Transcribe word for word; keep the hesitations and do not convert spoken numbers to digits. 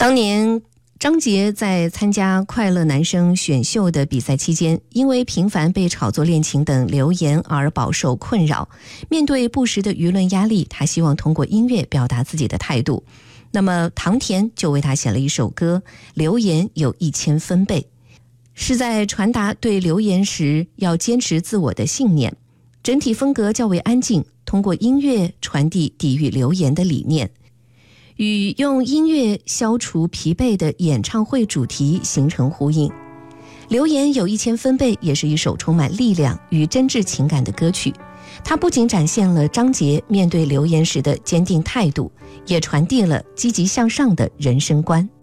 当年张杰在参加快乐男声选秀的比赛期间，因为频繁被炒作恋情等流言而饱受困扰。面对不时的舆论压力，他希望通过音乐表达自己的态度。那么唐田就为他写了一首歌《流言有一千分贝》，是在传达对流言时要坚持自我的信念。整体风格较为安静，通过音乐传递抵御流言的理念，与用音乐消除疲惫的演唱会主题形成呼应。流言有一千分贝也是一首充满力量与真挚情感的歌曲，它不仅展现了张杰面对流言时的坚定态度，也传递了积极向上的人生观。